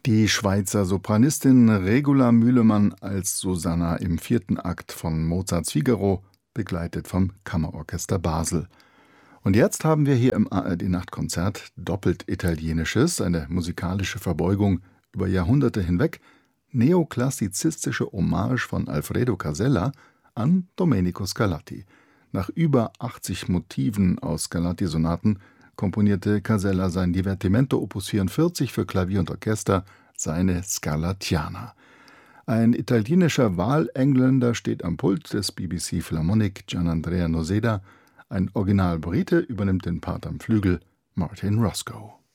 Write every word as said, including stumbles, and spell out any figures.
Die Schweizer Sopranistin Regula Mühlemann als Susanna im vierten Akt von Mozarts Figaro, begleitet vom Kammerorchester Basel. Und jetzt haben wir hier im A R D-Nachtkonzert doppelt Italienisches, eine musikalische Verbeugung über Jahrhunderte hinweg, neoklassizistische Hommage von Alfredo Casella an Domenico Scarlatti. Nach über achtzig Motiven aus Scarlatti-Sonaten komponierte Casella sein Divertimento Opus vierundvierzig für Klavier und Orchester, seine Scarlattiana. Ein italienischer Wahlengländer steht am Pult des B B C Philharmonic, Gianandrea Noseda. Ein Original-Brite übernimmt den Part am Flügel, Martin Roscoe.